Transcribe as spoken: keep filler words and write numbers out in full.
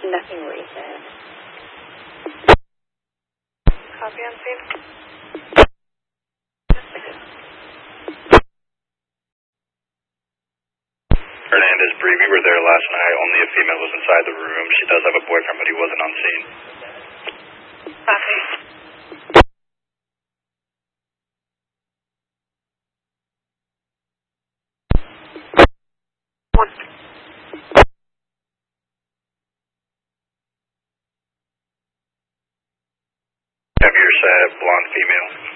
Nothing recent. Copy on scene. Hernandez, Bree, we were there last night. Only a female was inside the room. She does have a boyfriend, but he wasn't on scene. Copy. One. Heavier set, blonde female.